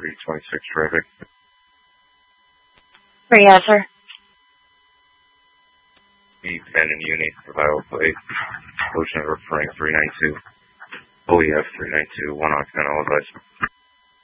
326 traffic. Where you at, sir? Ben and Uni, Survival Plate, Ocean River Frank 392, OEF 392, 1 Octane, all advice.